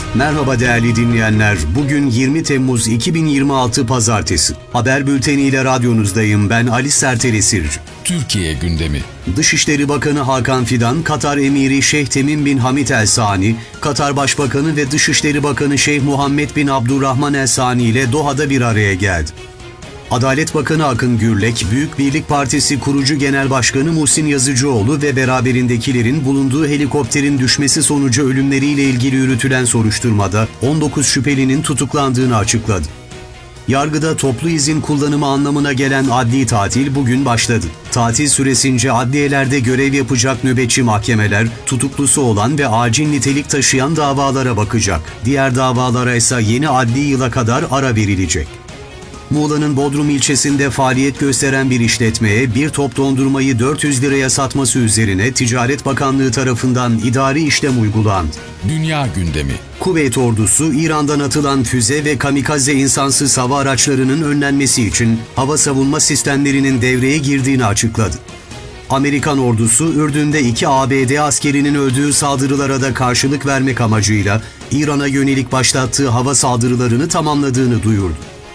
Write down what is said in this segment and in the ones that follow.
Merhaba değerli dinleyenler. Bugün 20 Temmuz 2026 Pazartesi. Haber bülteniyle radyonuzdayım. Ben Ali Sertel Esirci. Türkiye gündemi. Dışişleri Bakanı Hakan Fidan, Katar Emiri Şeyh Temim bin Hamid El Sani, Katar Başbakanı ve Dışişleri Bakanı Şeyh Muhammed bin Abdurrahman El Sani ile Doha'da bir araya geldi. Adalet Bakanı Akın Gürlek, Büyük Birlik Partisi kurucu Genel Başkanı Muhsin Yazıcıoğlu ve beraberindekilerin bulunduğu helikopterin düşmesi sonucu ölümleriyle ilgili yürütülen soruşturmada 19 şüphelinin tutuklandığını açıkladı. Yargıda toplu izin kullanımı anlamına gelen adli tatil bugün başladı. Tatil süresince adliyelerde görev yapacak nöbetçi mahkemeler, tutuklusu olan ve acil nitelik taşıyan davalara bakacak. Diğer davalara ise yeni adli yıla kadar ara verilecek. Muğla'nın Bodrum ilçesinde faaliyet gösteren bir işletmeye bir top dondurmayı 400 liraya satması üzerine Ticaret Bakanlığı tarafından idari işlem uygulandı. Dünya gündemi. Kuveyt ordusu, İran'dan atılan füze ve kamikaze insansız hava araçlarının önlenmesi için hava savunma sistemlerinin devreye girdiğini açıkladı. Amerikan ordusu, Ürdün'de 2 ABD askerinin öldüğü saldırılara da karşılık vermek amacıyla İran'a yönelik başlattığı hava saldırılarını tamamladığını duyurdu.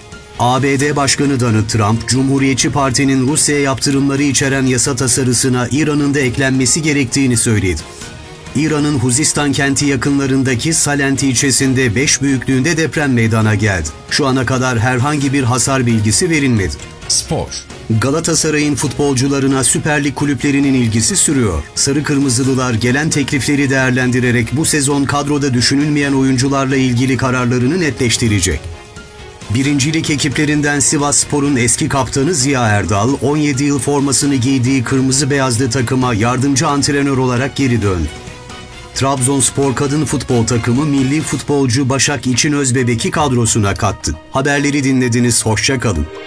ABD Başkanı Donald Trump, Cumhuriyetçi Parti'nin Rusya'ya yaptırımları içeren yasa tasarısına İran'ın da eklenmesi gerektiğini söyledi. İran'ın Huzistan kenti yakınlarındaki Salent ilçesinde 5 büyüklüğünde deprem meydana geldi. Şu ana kadar herhangi bir hasar bilgisi verilmedi. Spor. Galatasaray'ın futbolcularına Süper Lig kulüplerinin ilgisi sürüyor. Sarı Kırmızılılar gelen teklifleri değerlendirerek bu sezon kadroda düşünülmeyen oyuncularla ilgili kararlarını netleştirecek. Birincilik ekiplerinden Sivasspor'un eski kaptanı Ziya Erdal, 17 yıl formasını giydiği kırmızı beyazlı takıma yardımcı antrenör olarak geri döndü. Trabzonspor kadın futbol takımı milli futbolcu Başak İçin Özbebek'i kadrosuna kattı. Haberleri dinlediniz, hoşça kalın.